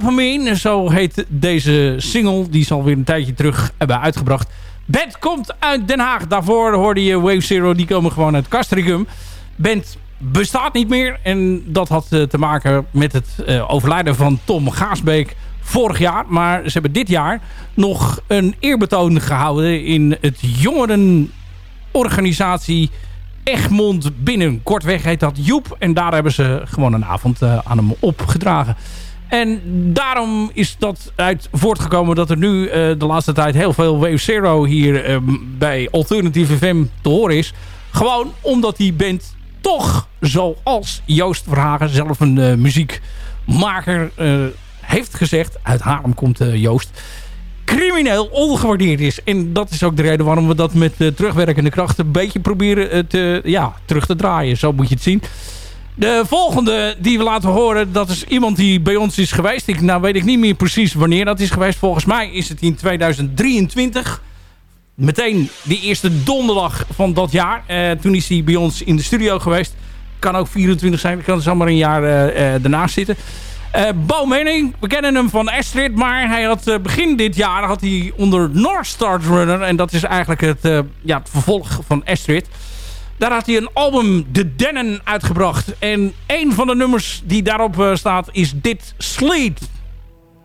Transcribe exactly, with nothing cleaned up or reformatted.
Dopamine, zo heet deze single. Die is alweer een tijdje terug hebben uitgebracht. Band komt uit Den Haag. Daarvoor hoorde je Wave Zero. Die komen gewoon uit Castricum. Band bestaat niet meer. En dat had uh, te maken met het uh, overlijden van Tom Gaasbeek vorig jaar. Maar ze hebben dit jaar nog een eerbetoon gehouden in het jongerenorganisatie Egmond Binnen. Kortweg heet dat Joep. En daar hebben ze gewoon een avond uh, aan hem opgedragen. En daarom is dat uit voortgekomen dat er nu uh, de laatste tijd heel veel Wave Zero hier uh, bij Alternative F M te horen is. Gewoon omdat die band toch, zoals Joost Verhagen, zelf een uh, muziekmaker, uh, heeft gezegd, uit Haarlem komt uh, Joost, crimineel ongewaardeerd is. En dat is ook de reden waarom we dat met uh, terugwerkende kracht een beetje proberen uh, te, ja, terug te draaien. Zo moet je het zien. De volgende die we laten horen, dat is iemand die bij ons is geweest. Ik, nou weet ik niet meer precies wanneer dat is geweest. Volgens mij is het in tweeduizend drieëntwintig. Meteen de eerste donderdag van dat jaar. Uh, toen is hij bij ons in de studio geweest. Kan ook vierentwintig zijn. Kan er zomaar een jaar uh, uh, daarnaast zitten. Uh, Bo Mening, we kennen hem van Astrid. Maar hij had uh, begin dit jaar had hij onder North Star Runner. En dat is eigenlijk het, uh, ja, het vervolg van Astrid. Daar had hij een album The Dennen uitgebracht. En een van de nummers die daarop uh, staat is dit Sleet.